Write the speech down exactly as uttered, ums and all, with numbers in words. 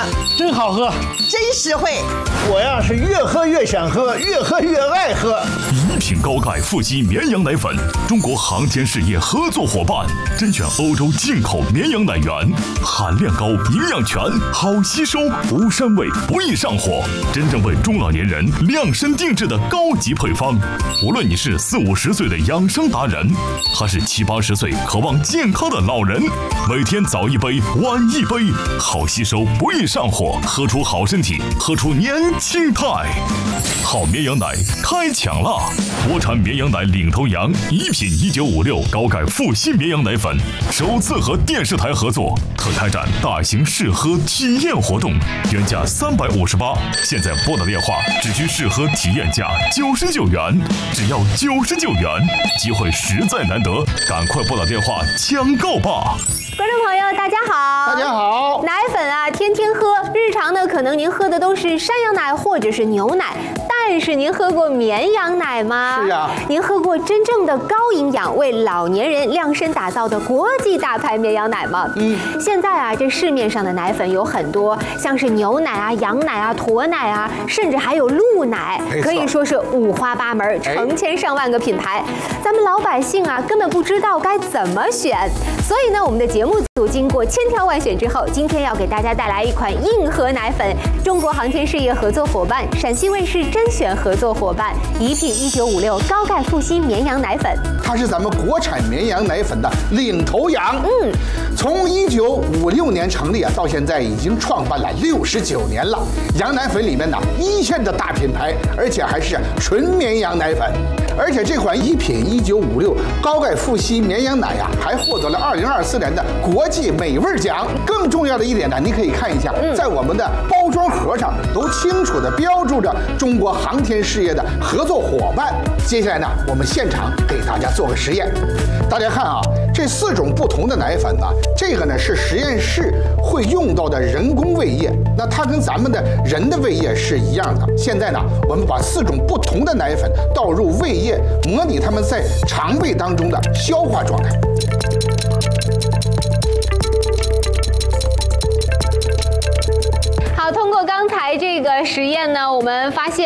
真好喝， 真实惠。 我呀是越喝越想喝，越喝越爱喝。 一品高钙富硒绵羊奶粉，中国航天事业合作伙伴，甄选欧洲进口绵羊奶源，含量高，营养全，好吸收，无膻味，不易上火，真正为中老年人量身定制的高级配方。无论你是四五十岁的养生达人，还是七八十岁渴望健康的老人，每天早一杯，晚一杯，好吸收，不易上火，喝出好身体，喝出年轻态。好绵羊奶开抢啦！国产绵羊奶领头羊，一品一九五六高钙富硒绵羊奶粉，首次和电视台合作，特开展大型试喝体验活动，原价三百五十八，现在拨打电话只需试喝体验价九十九元，只要九十九元，机会实在难得，赶快拨打电话抢购吧！ 观众朋友，大家好！ 大家好。 奶粉啊，天天喝，日常呢，可能您喝的都是山羊奶或者是牛奶，但是您喝过绵羊奶吗？ 是呀。 您喝过真正的高营养、为老年人量身打造的国际大牌绵羊奶吗？嗯。现在啊，这市面上的奶粉有很多，像是牛奶啊、羊奶啊、驼奶啊，甚至还有鹿奶，可以说是五花八门，成千上万个品牌。咱们老百姓啊，根本不知道该怎么选，所以呢，我们的节目组经过千挑万选之后，今天要给大家带来一款硬核奶粉，中国航天事业合作伙伴、陕西卫视甄选合作伙伴，一品一九五六高钙富硒绵羊奶粉。 它是咱们国产绵羊奶粉的领头羊。嗯，从一九五六年成立啊，到现在已经创办了六十九年了。羊奶粉里面呢，一线的大品牌，而且还是纯绵羊奶粉。而且这款一品一九五六高钙富硒绵羊奶呀、啊，还获得了二零二四年的国际美味奖。更重要的一点呢，你可以看一下，在我们的包装盒上都清楚地标注着中国航天事业的合作伙伴。接下来呢，我们现场给大家做个实验。大家看啊，这四种不同的奶粉呢，这个呢是实验室会用到的人工胃液，那它跟咱们的人的胃液是一样的。现在呢，我们把四种不同的奶粉倒入胃液，模拟它们在肠胃当中的消化状态。 好，通过刚才这个实验呢，我们发现